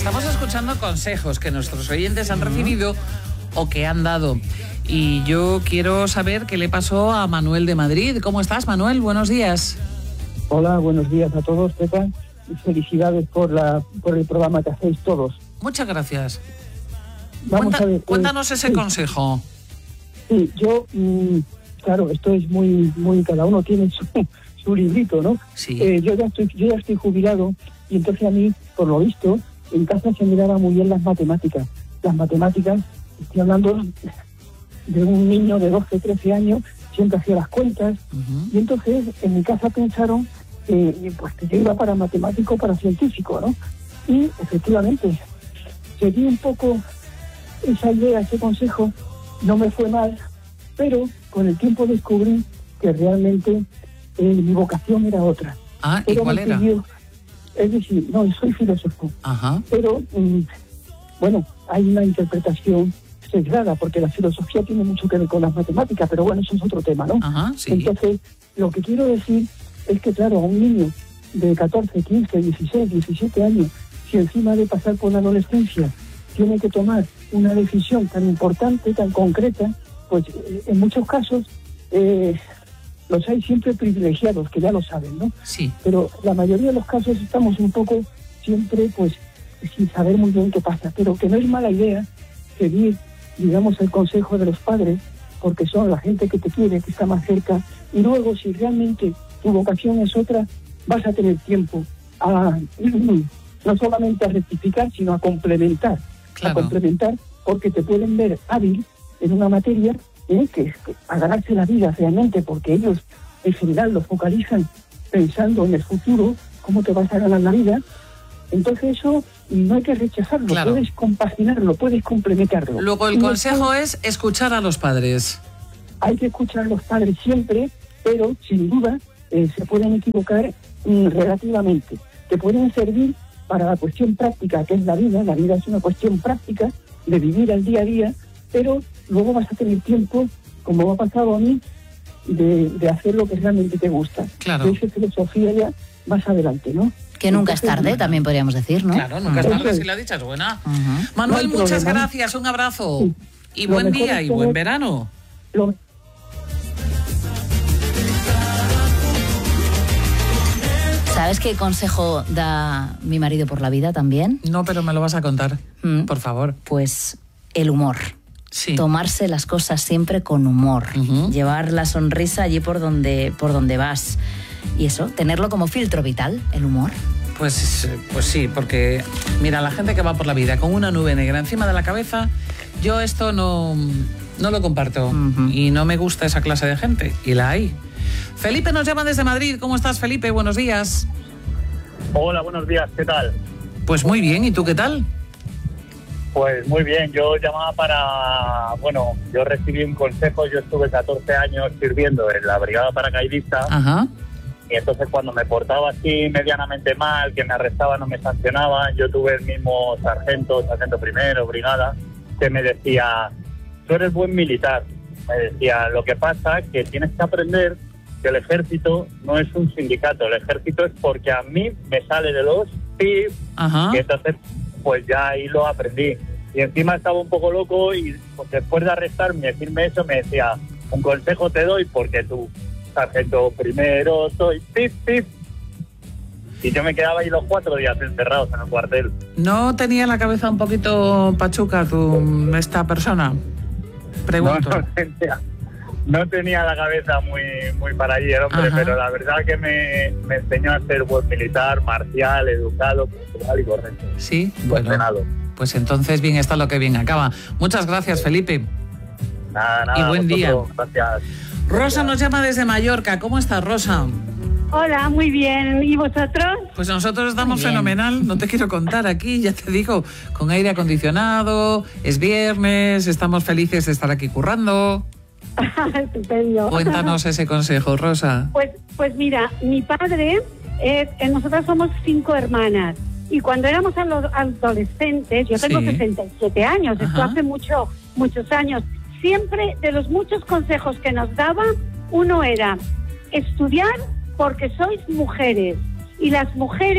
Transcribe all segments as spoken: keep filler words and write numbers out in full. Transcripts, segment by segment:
Estamos escuchando consejos que nuestros oyentes han recibido o que han dado. Y yo quiero saber qué le pasó a Manuel de Madrid. ¿Cómo estás, Manuel? Buenos días. Hola, buenos días a todos, Pepa. Y felicidades por la por el programa que hacéis todos. Muchas gracias. Vamos Cuenta, a ver, cuéntanos eh, ese sí, consejo. Sí, yo, mmm, claro, esto es muy, muy, cada uno tiene su, su librito, ¿no? Sí. Eh, yo ya estoy, yo ya estoy jubilado y entonces a mí, por lo visto, en casa se me daban muy bien las matemáticas. Las matemáticas, estoy hablando de un niño de doce, trece años, siempre hacía las cuentas, Uh-huh. y entonces en mi casa pensaron que, pues, que yo iba para matemático, para científico, ¿no? Y efectivamente, seguí un poco esa idea, ese consejo, no me fue mal, pero con el tiempo descubrí que realmente eh, mi vocación era otra. Ah, ¿y Pero cuál me era? sirvió, es decir, no, soy filósofo, Ajá. pero mm, bueno, hay una interpretación sesgada, porque la filosofía tiene mucho que ver con las matemáticas, pero bueno, eso es otro tema, ¿no? Ajá, sí. Entonces, lo que quiero decir es que, claro, a un niño de catorce, quince, dieciséis, diecisiete años, si encima de pasar por la adolescencia tiene que tomar una decisión tan importante, tan concreta, pues eh, en muchos casos eh, los hay siempre privilegiados, que ya lo saben, ¿no? Sí. Pero la mayoría de los casos estamos un poco siempre, pues, sin saber muy bien qué pasa, pero que no es mala idea seguir, digamos, el consejo de los padres, porque son la gente que te quiere, que está más cerca, y luego, si realmente tu vocación es otra, vas a tener tiempo a no solamente a rectificar, sino a complementar, Claro. a complementar, porque te pueden ver hábil en una materia, ¿eh? que, que a ganarse la vida realmente, porque ellos en general lo focalizan pensando en el futuro, cómo te vas a ganar la vida. Entonces eso no hay que rechazarlo, Claro. puedes compaginarlo, puedes complementarlo. Luego el Y consejo después, es escuchar a los padres. hay que escuchar a los padres siempre, pero sin duda eh, se pueden equivocar mm, relativamente. Te pueden servir para la cuestión práctica, que es la vida. La vida es una cuestión práctica de vivir al día a día, pero luego vas a tener tiempo, como me ha pasado a mí, de, de hacer lo que realmente te gusta. Claro. De esa filosofía ya más adelante, ¿no? Que nunca es Entonces, tarde, también podríamos decir, ¿no? Claro, nunca es Eso tarde es. si la dicha es buena. Ujú. Manuel, No hay muchas problema. gracias, un abrazo. Sí. Y Lo buen mejor día es y tener- buen verano. Lo, ¿Sabes qué consejo da mi marido por la vida también? No, pero me lo vas a contar, Mm. por favor. Pues el humor. Sí. Tomarse las cosas siempre con humor. Ujú. Llevar la sonrisa allí por donde, por donde vas. Y eso, tenerlo como filtro vital, el humor. Pues, pues sí, porque mira, la gente que va por la vida con una nube negra encima de la cabeza, yo esto no, no lo comparto. Ujú. Y no me gusta esa clase de gente. Y la hay. Felipe nos llama desde Madrid. ¿Cómo estás, Felipe? Buenos días. Hola, buenos días, ¿qué tal? Pues muy bien. ¿Y tú qué tal? Pues muy bien, yo llamaba para... Bueno, yo recibí un consejo, yo estuve catorce años sirviendo en la brigada paracaidista Ajá. y entonces cuando me portaba así medianamente mal, que me arrestaban o me sancionaban, yo tuve el mismo sargento, sargento primero, brigada, que me decía, tú eres buen militar. Me decía, lo que pasa es que tienes que aprender que el ejército no es un sindicato, el ejército es porque a mí me sale de los P I B. Ajá. Y entonces, pues ya ahí lo aprendí. Y encima estaba un poco loco y pues, después de arrestarme y decirme eso, me decía, un consejo te doy porque tú, sargento primero, soy pip, pip. Y yo me quedaba ahí los cuatro días encerrados en el cuartel. ¿No tenía la cabeza un poquito pachuca tu, esta persona? Pregunto. No, no tenía, no tenía la cabeza muy, muy para allí el hombre, Ajá. pero la verdad que me, me enseñó a ser buen militar, marcial, educado, puntual y correcto. Sí, bueno. Ordenado. Pues entonces bien está lo que bien acaba. Muchas gracias, Felipe. Nada, nada, Y buen día. vosotros, gracias. Rosa nos llama desde Mallorca. ¿Cómo estás, Rosa? Hola, muy bien. ¿Y vosotros? Pues nosotros estamos Muy bien. fenomenal. No te quiero contar aquí, ya te digo, con aire acondicionado, es viernes, estamos felices de estar aquí currando. Estupendo. Cuéntanos ese consejo, Rosa. Pues, pues mira, mi padre, es, eh, nosotras somos cinco hermanas. Y cuando éramos alo- adolescentes, yo tengo Sí. sesenta y siete años, esto Ajá. hace mucho, muchos años, siempre de los muchos consejos que nos daba, uno era estudiar porque sois mujeres y las mujeres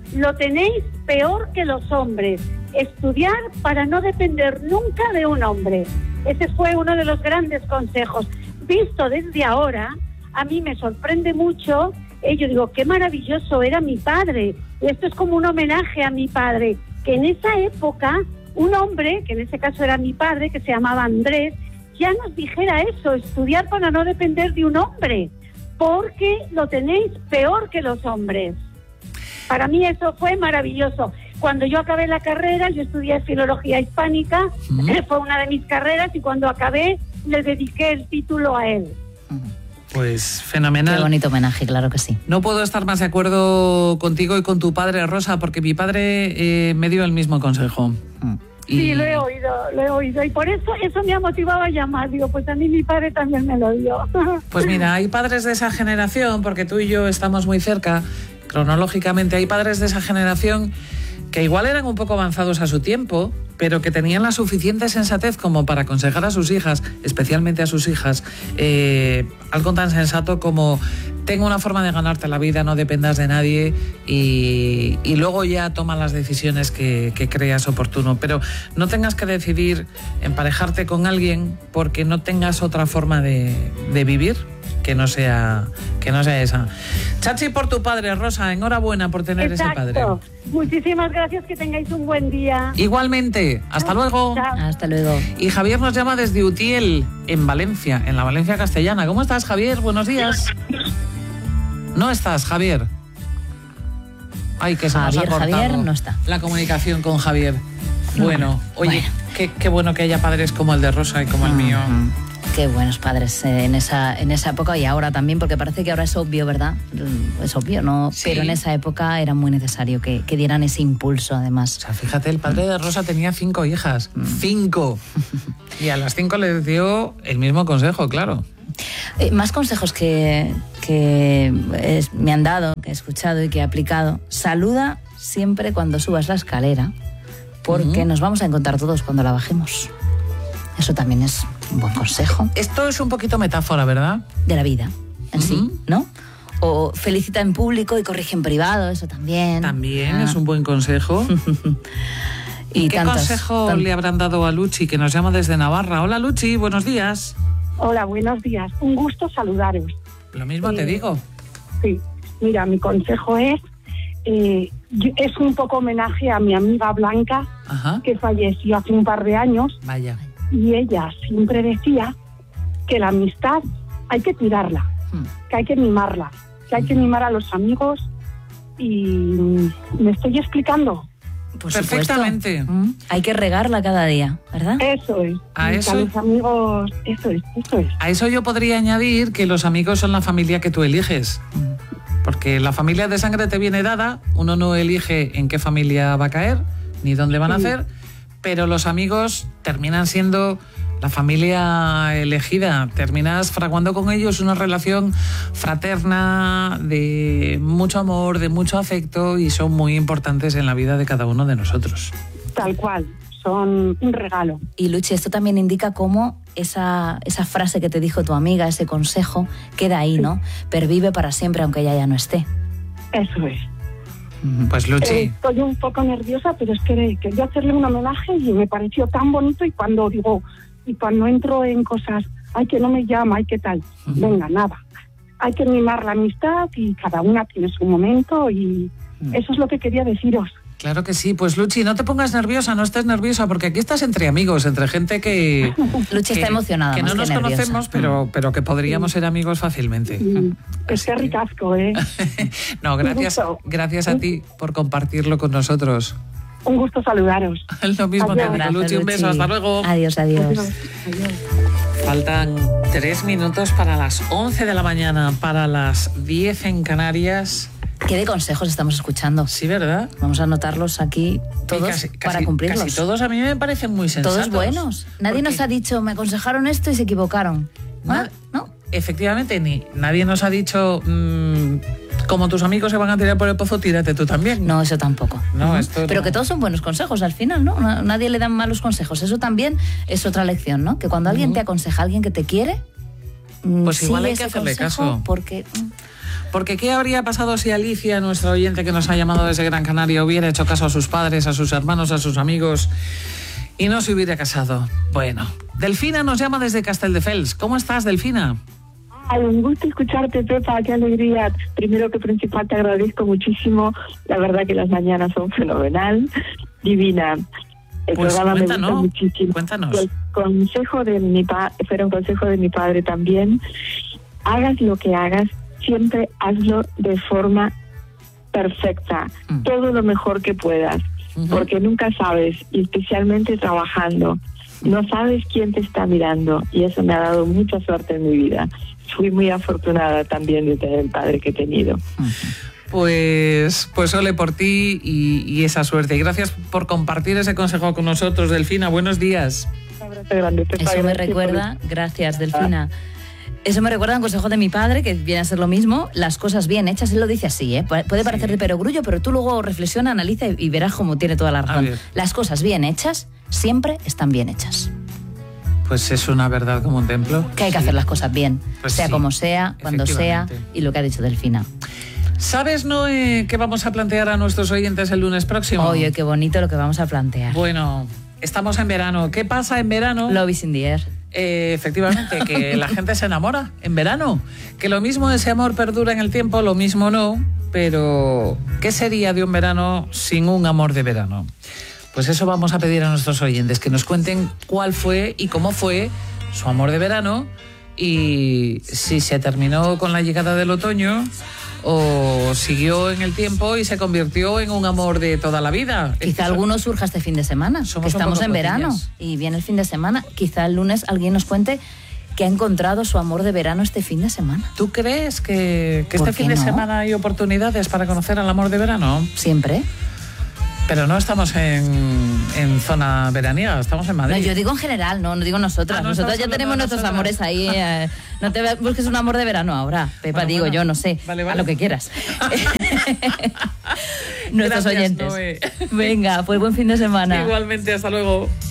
lo tenéis peor que los hombres. Estudiar para no depender nunca de un hombre. Ese fue uno de los grandes consejos. Visto desde ahora, a mí me sorprende mucho. Eh, yo digo, qué maravilloso era mi padre. Esto es como un homenaje a mi padre, que en esa época un hombre, que en ese caso era mi padre, que se llamaba Andrés, ya nos dijera eso, estudiar para no depender de un hombre, porque lo tenéis peor que los hombres. Para mí eso fue maravilloso. Cuando yo acabé la carrera, yo estudié Filología Hispánica, ¿Mm? eh, fue una de mis carreras, y cuando acabé le dediqué el título a él. Pues fenomenal. Qué bonito homenaje, claro que sí. No puedo estar más de acuerdo contigo y con tu padre, Rosa, porque mi padre eh, me dio el mismo consejo. Mm. Sí, lo he oído, lo he oído. Y por eso eso me ha motivado a llamar. Digo, pues a mí mi padre también me lo dio. Pues mira, hay padres de esa generación, porque tú y yo estamos muy cerca, cronológicamente, hay padres de esa generación que igual eran un poco avanzados a su tiempo, pero que tenían la suficiente sensatez como para aconsejar a sus hijas, especialmente a sus hijas, eh, algo tan sensato como: tengo una forma de ganarte la vida, no dependas de nadie, y, y luego ya toma las decisiones que, que creas oportuno. Pero no tengas que decidir emparejarte con alguien porque no tengas otra forma de, de vivir que no sea que no sea esa. Chachi por tu padre, Rosa, enhorabuena por tener Exacto. ese padre. Muchísimas gracias, que tengáis un buen día. Igualmente, hasta luego. Chao. Hasta luego. Y Javier nos llama desde Utiel, en Valencia, en la Valencia castellana. ¿Cómo estás, Javier? Buenos días. ¿No estás, Javier? Ay, que se nos ha Javier, cortado Javier no está. la comunicación con Javier. Bueno, oye, bueno. Qué, qué bueno que haya padres como el de Rosa y como el mío. Mm, Qué buenos padres eh, en esa en esa época, y ahora también, porque parece que ahora es obvio, ¿verdad? Es obvio, ¿no? Sí. Pero en esa época era muy necesario que, que dieran ese impulso, O además. sea, fíjate, el padre de Rosa tenía cinco hijas. ¡Cinco! Y a las cinco les dio el mismo consejo, claro. Eh, más consejos que, que es- me han dado, que he escuchado y que he aplicado. Saluda siempre cuando subas la escalera, porque Ujú. nos vamos a encontrar todos cuando la bajemos. Eso también es un buen consejo Esto es un poquito metáfora, ¿verdad? de la vida en sí, Ujú. ¿no? O felicita en público y corrige en privado, eso también. También Ah. es un buen consejo. Y ¿Qué tantas- consejo tan- le habrán dado a Luchi, que nos llama desde Navarra? Hola, Luchi, buenos días. Hola, buenos días. Un gusto saludaros. Lo mismo Sí. te digo. Sí, mira, mi consejo es, eh, yo- es un poco homenaje a mi amiga Blanca, Ajá. que falleció hace un par de años, Vaya. y ella siempre decía que la amistad hay que cuidarla, Hmm. que hay que mimarla, que hay que mimar a los amigos. Y me estoy explicando. Por supuesto. Perfectamente. Mm, Hay que regarla cada día, ¿verdad? Eso es. A Y eso- a los amigos, eso es, eso es. A eso yo podría añadir que los amigos son la familia que tú eliges. Porque la familia de sangre te viene dada, uno no elige en qué familia va a caer, ni dónde van a Sí. hacer, pero los amigos terminan siendo la familia elegida. Terminas fraguando con ellos una relación fraterna, de mucho amor, de mucho afecto, y son muy importantes en la vida de cada uno de nosotros. Tal cual. Son un regalo. Y Luchi, esto también indica cómo esa, esa frase que te dijo tu amiga, ese consejo, queda ahí, ¿no? Pervive para siempre aunque ella ya no esté. Eso es. Pues Eh, Luchi, estoy un poco nerviosa, pero es que quería hacerle un homenaje y me pareció tan bonito, y cuando digo, y cuando entro en cosas, ay, que no me llama, ay, qué tal, Ujú. venga, nada. Hay que mimar la amistad y cada una tiene su momento, y eso es lo que quería deciros. claro que sí. Pues Luchi, no te pongas nerviosa, no estés nerviosa, porque aquí estás entre amigos, entre gente que... Luchi que- está emocionada, Que más no que nos nerviosa. conocemos, pero, pero que podríamos ser amigos fácilmente. Y es Así que que- ricasco, ¿eh? No, gracias, gusto. gracias a ti por compartirlo con nosotros. Un gusto saludaros. Lo mismo te Adiós. digo, Luchi, un beso, hasta luego. Adiós, adiós. Adiós. Adiós. Faltan tres minutos para las once de la mañana, para las diez en Canarias. ¿Qué de consejos estamos escuchando? Sí, ¿verdad? Vamos a anotarlos aquí todos Y casi- para casi- cumplirlos. Casi todos a mí me parecen muy sensatos. Todos buenos. Nadie Porque nos ha dicho, me aconsejaron esto y se equivocaron. Na- ¿Ah? ¿No? Efectivamente, ni nadie nos ha dicho, mm, como tus amigos se van a tirar por el pozo, tírate tú también. No, eso tampoco. No, Ujú. esto Pero no. que todos son buenos consejos al final, ¿no? Na- Nadie le dan malos consejos. Eso también es otra lección, ¿no? Que cuando alguien Ujú. te aconseja, alguien que te quiere, mm, Pues igual sigue hay que ese hacerle consejo caso. Porque mm, Porque ¿qué habría pasado si Alicia, nuestra oyente que nos ha llamado desde Gran Canaria, hubiera hecho caso a sus padres, a sus hermanos, a sus amigos y no se hubiera casado? Bueno, Delfina nos llama desde Castelldefels. ¿Cómo estás, Delfina? Ay, un gusto escucharte, Pepa, qué alegría. Primero que principal te agradezco muchísimo. La verdad que las mañanas son fenomenal, divina. El pues programa cuéntanos, me gusta muchísimo. Cuéntanos. El consejo de mi pa fue un consejo de mi padre también. Hagas lo que hagas, siempre hazlo de forma perfecta, mm. todo lo mejor que puedas, uh-huh. porque nunca sabes, y especialmente trabajando, no sabes quién te está mirando, y eso me ha dado mucha suerte en mi vida. Fui muy afortunada también de tener el padre que he tenido. Pues, pues ole por ti y, y esa suerte. Y gracias por compartir ese consejo con nosotros, Delfina. Buenos días. Un abrazo grande. Eso me recuerda, gracias, Delfina. Eso me recuerda a un consejo de mi padre, que viene a ser lo mismo, las cosas bien hechas. Él lo dice así, ¿eh? Puede parecer de perogrullo, pero tú luego reflexiona, analiza y verás cómo tiene toda la razón. Las cosas bien hechas siempre están bien hechas. Pues es una verdad como un templo. Que hay que hacer las cosas bien, pues sea sí, como sea, cuando sea, y lo que ha dicho Delfina. ¿Sabes, Noé, qué vamos a plantear a nuestros oyentes el lunes próximo? Oye, qué bonito lo que vamos a plantear. Bueno, estamos en verano. ¿Qué pasa en verano? Love is in the air. Eh, efectivamente, que la gente se enamora en verano. Que lo mismo ese amor perdura en el tiempo, lo mismo no. Pero, ¿qué sería de un verano sin un amor de verano? Pues eso vamos a pedir a nuestros oyentes, que nos cuenten cuál fue y cómo fue su amor de verano y si se terminó con la llegada del otoño o siguió en el tiempo y se convirtió en un amor de toda la vida. Quizá alguno surja este fin de semana, que estamos en verano y viene el fin de semana. Quizá el lunes alguien nos cuente que ha encontrado su amor de verano este fin de semana. ¿Tú crees que, que este fin de no? semana hay oportunidades para conocer al amor de verano? Siempre. Pero no estamos en, en zona veraniega, estamos en Madrid. No, yo digo en general, no, no digo nosotras. Ah, no nosotras ya tenemos nuestros nosotras. amores ahí. Eh, no te busques un amor de verano ahora, Pepa, bueno, digo bueno. yo, no sé. Vale, vale. A lo que quieras. Nuestros Gracias, oyentes. Noé. Venga, pues buen fin de semana. Igualmente, hasta luego.